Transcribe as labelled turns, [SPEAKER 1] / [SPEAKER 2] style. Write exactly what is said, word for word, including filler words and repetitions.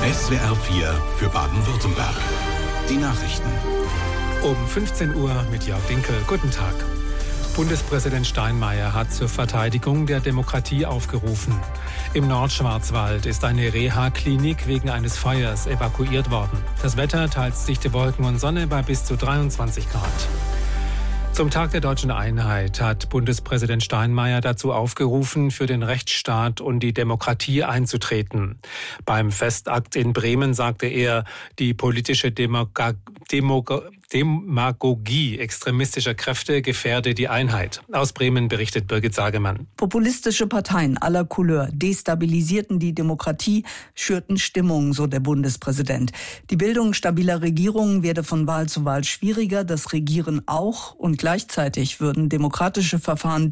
[SPEAKER 1] S W R vier für Baden-Württemberg. Die Nachrichten.
[SPEAKER 2] Um fünfzehn Uhr mit Jörg Dinkel. Guten Tag. Bundespräsident Steinmeier hat zur Verteidigung der Demokratie aufgerufen. Im Nordschwarzwald ist eine Reha-Klinik wegen eines Feuers evakuiert worden. Das Wetter teils dichte Wolken und Sonne bei bis zu dreiundzwanzig Grad. Zum Tag der deutschen Einheit hat Bundespräsident Steinmeier dazu aufgerufen, für den Rechtsstaat und die Demokratie einzutreten. Beim Festakt in Bremen sagte er, die politische Demoga- Demoga- Demagogie extremistischer Kräfte gefährde die Einheit. Aus Bremen berichtet Birgit Sagemann.
[SPEAKER 3] Populistische Parteien aller Couleur destabilisierten die Demokratie, schürten Stimmung, so der Bundespräsident. Die Bildung stabiler Regierungen werde von Wahl zu Wahl schwieriger, das Regieren auch, und gleichzeitig würden demokratische Verfahren